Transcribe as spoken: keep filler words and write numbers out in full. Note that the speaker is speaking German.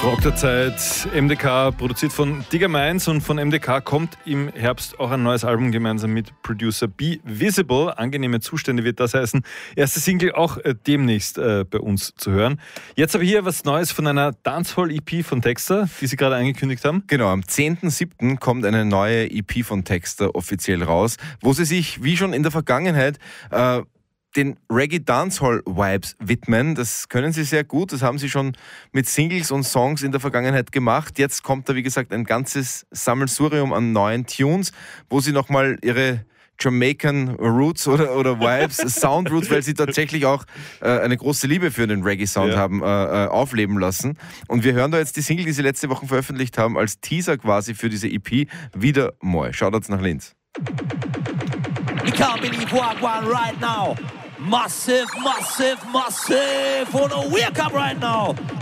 Rock der Zeit, M D K, produziert von Digger Minds, und von M D K kommt im Herbst auch ein neues Album gemeinsam mit Producer Be Visible. Angenehme Zustände wird das heißen. Erste Single auch äh, demnächst äh, bei uns zu hören. Jetzt aber hier was Neues von einer Dancehall-E P von Texter, die Sie gerade angekündigt haben. Genau, am zehnten siebten kommt eine neue E P von Texter offiziell raus, wo sie sich, wie schon in der Vergangenheit, äh, den Reggae-Dancehall-Vibes widmen. Das können sie sehr gut. Das haben sie schon mit Singles und Songs in der Vergangenheit gemacht. Jetzt kommt da, wie gesagt, ein ganzes Sammelsurium an neuen Tunes, wo sie nochmal ihre Jamaican Roots oder, oder Vibes, Sound Roots, weil sie tatsächlich auch äh, eine große Liebe für den Reggae-Sound ja. haben, äh, aufleben lassen. Und wir hören da jetzt die Single, die sie letzte Woche veröffentlicht haben, als Teaser quasi für diese E P wieder mal. Shoutouts nach Linz. You can't believe what one right now. Massive, massive, massive. Wanna wake up right now.